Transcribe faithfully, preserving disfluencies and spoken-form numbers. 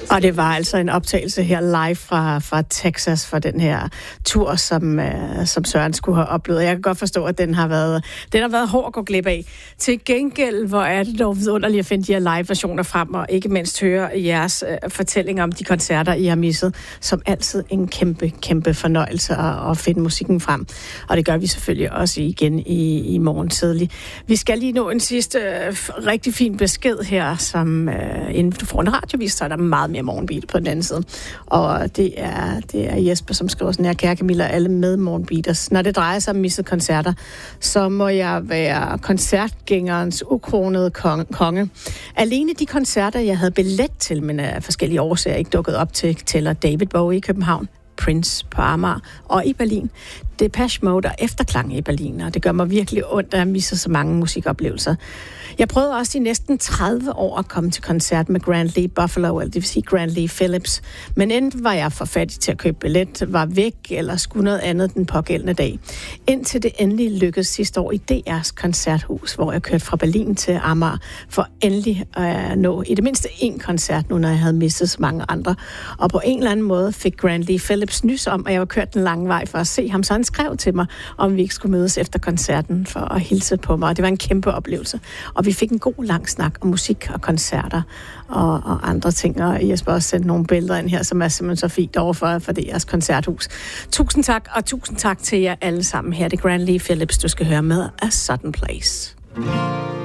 Og det var altså en optagelse her live fra, fra Texas for den her tur, som, uh, som Søren skulle have oplevet. Jeg kan godt forstå, at den har været, den har været hård at gå glip af. Til gengæld, hvor er det dog vidunderligt at finde de her live-versioner frem, og ikke mindst høre jeres uh, fortællinger om de koncerter, I har misset, som altid en kæmpe, kæmpe fornøjelse at, at finde musikken frem. Og det gør vi selvfølgelig også igen i, i morgen tidlig. Vi skal lige nå en sidste uh, rigtig fin besked her, som uh, inden du får en radiovis, så er der meget mere morgenbeat på den anden side. Og det er, det er Jesper, som skriver sådan her: kære Camilla, alle med morgenbeaters. Når det drejer sig om misset koncerter, så må jeg være koncertgængerens ukronede konge. Alene de koncerter, jeg havde billet til, men af forskellige årsager ikke dukket op til, tæller David Bowie i København, Prince på Amager og i Berlin, Depeche Mode og Efterklang i Berlin, og det gør mig virkelig ondt, at jeg misser så mange musikoplevelser. Jeg prøvede også i næsten tredive år at komme til koncert med Grand Lee Buffalo, eller det vil sige Grand Lee Phillips, men enten var jeg for fattig til at købe billet, var væk eller skulle noget andet den pågældende dag. Indtil det endelig lykkedes sidste år i D R's koncerthus, hvor jeg kørte fra Berlin til Amager, for endelig at nå i det mindste én koncert nu, når jeg havde mistet så mange andre. Og på en eller anden måde fik Grand Lee Phillips nys om, at jeg var kørt den lange vej for at se ham, så han skrev til mig, om vi ikke skulle mødes efter koncerten for at hilse på mig. Og det var en kæmpe oplevelse. Og vi fik en god lang snak om musik og koncerter og, og andre ting. Og Jesper også sendt nogle billeder ind her, som er simpelthen så fint over for, for det jeres koncerthus. Tusind tak, og tusind tak til jer alle sammen her. Det er Grand Lee Phillips, du skal høre med A Sudden Place.